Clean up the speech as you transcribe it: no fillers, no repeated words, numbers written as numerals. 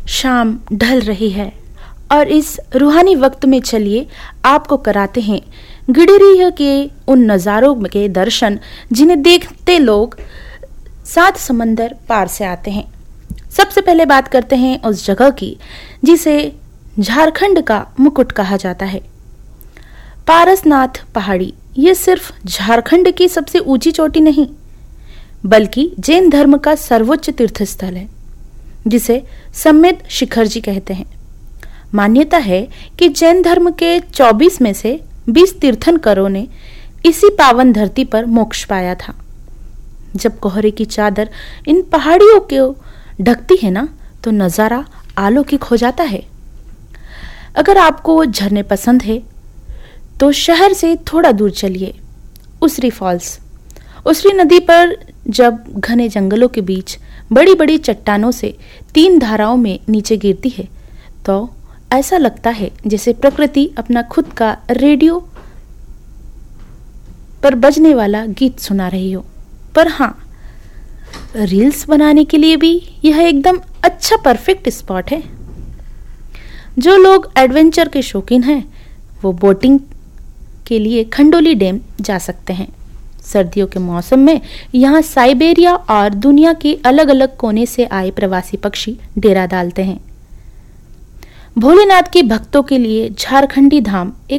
शाम ढल रही है और इस रूहानी वक्त में चलिए आपको कराते हैं गिरिडीह के उन नज़ारों के दर्शन जिन्हें देखते लोग 7 समंदर पार से आते हैं। सबसे पहले बात करते हैं उस जगह की जिसे झारखंड का मुकुट कहा जाता है। पारसनाथ पहाड़ी ये सिर्फ झारखंड की सबसे ऊंची चोटी नहीं बल्कि जैन धर्म का सर्वोच्च तीर्थ स्थल है जिसे सम्मेद शिखर जी कहते हैं। मान्यता है कि जैन धर्म के 24 में से 20 तीर्थंकरों ने इसी पावन धरती पर मोक्ष पाया था। जब कोहरे की चादर इन पहाड़ियों को ढकती है ना तो नज़ारा अलौकिक हो जाता है। अगर आपको झरने पसंद है तो शहर से थोड़ा दूर चलिए उसरी फॉल्स। उसरी नदी पर जब घने जंगलों के बीच बड़ी बड़ी चट्टानों से 3 धाराओं में नीचे गिरती है तो ऐसा लगता है जैसे प्रकृति अपना खुद का रेडियो पर बजने वाला गीत सुना रही हो। पर हाँ, रील्स बनाने के लिए भी यह एकदम अच्छा परफेक्ट स्पॉट है। जो लोग एडवेंचर के शौकीन हैं वो बोटिंग के लिए खंडोली डैम जा सकते हैं। सर्दियों के मौसम में यहाँ साइबेरिया और दुनिया के अलग अलग कोने से आए प्रवासी पक्षी डेरा डालते हैं। भोलेनाथ के भक्तों के लिए झारखंडी धाम एक